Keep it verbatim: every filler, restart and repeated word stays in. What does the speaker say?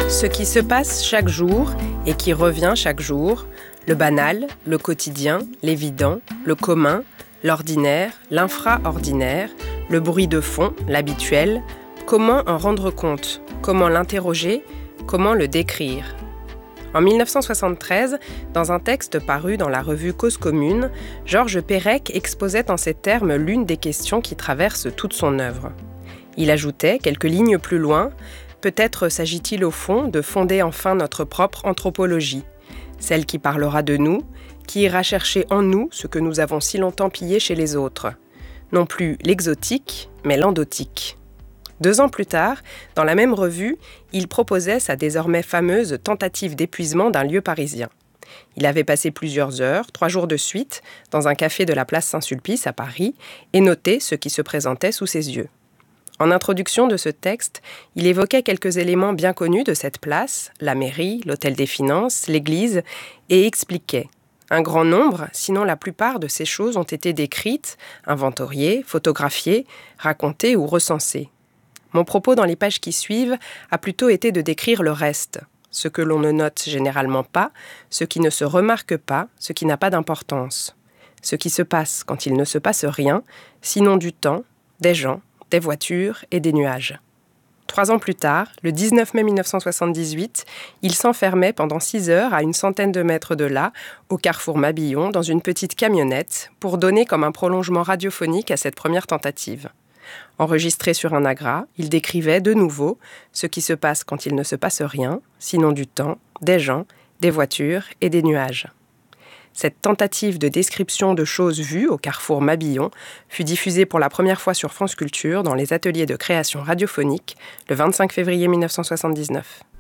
Ce qui se passe chaque jour et qui revient chaque jour, le banal, le quotidien, l'évident, le commun, l'ordinaire, l'infraordinaire, le bruit de fond, l'habituel, comment en rendre compte, comment l'interroger, comment le décrire. En dix-neuf cent soixante-treize, dans un texte paru dans la revue Cause commune, Georges Perec exposait en ces termes l'une des questions qui traversent toute son œuvre. Il ajoutait, quelques lignes plus loin, « Peut-être s'agit-il au fond de fonder enfin notre propre anthropologie, celle qui parlera de nous, qui ira chercher en nous ce que nous avons si longtemps pillé chez les autres. Non plus l'exotique, mais l'endotique. » Deux ans plus tard, dans la même revue, il proposait sa désormais fameuse tentative d'épuisement d'un lieu parisien. Il avait passé plusieurs heures, trois jours de suite, dans un café de la place Saint-Sulpice à Paris, et noté ce qui se présentait sous ses yeux. En introduction de ce texte, il évoquait quelques éléments bien connus de cette place, la mairie, l'hôtel des finances, l'église, et expliquait. Un grand nombre, sinon la plupart de ces choses ont été décrites, inventoriées, photographiées, racontées ou recensées. Mon propos dans les pages qui suivent a plutôt été de décrire le reste, ce que l'on ne note généralement pas, ce qui ne se remarque pas, ce qui n'a pas d'importance. Ce qui se passe quand il ne se passe rien, sinon du temps, des gens, des voitures et des nuages. Trois ans plus tard, le dix-neuf mai mille neuf cent soixante-dix-huit, il s'enfermait pendant six heures à une centaine de mètres de là, au carrefour Mabillon, dans une petite camionnette, pour donner comme un prolongement radiophonique à cette première tentative. Enregistré sur un agra, il décrivait de nouveau ce qui se passe quand il ne se passe rien, sinon du temps, des gens, des voitures et des nuages. Cette tentative de description de choses vues au carrefour Mabillon fut diffusée pour la première fois sur France Culture dans les ateliers de création radiophonique le vingt-cinq février mille neuf cent soixante-dix-neuf.